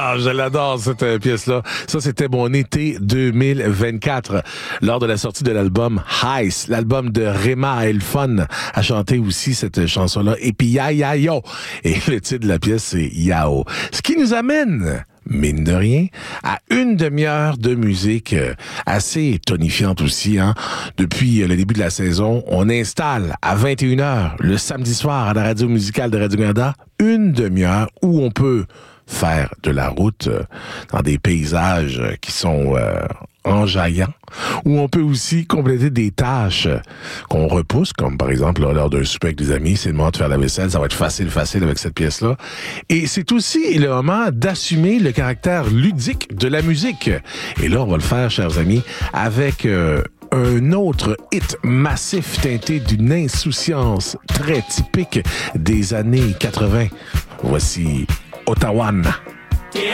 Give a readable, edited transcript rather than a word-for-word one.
Ah, je l'adore, cette pièce-là. Ça, c'était mon été 2024. Lors de la sortie de l'album Heist, l'album de Rema Elfon a chanté aussi cette chanson-là. Et puis, ya, ya, yo. Et le titre de la pièce, c'est Yao. Ce qui nous amène, mine de rien, à une demi-heure de musique assez tonifiante aussi. Hein. Depuis le début de la saison, on installe à 21h le samedi soir à la radio musicale de Radio-Canada une demi-heure où on peut faire de la route dans des paysages qui sont enjaillants, où on peut aussi compléter des tâches qu'on repousse, comme par exemple lors d'un souper avec des amis, c'est le moment de faire la vaisselle, ça va être facile avec cette pièce-là. Et c'est aussi le moment d'assumer le caractère ludique de la musique. Et là, on va le faire, chers amis, avec un autre hit massif teinté d'une insouciance très typique des années 80. Voici Ottawa.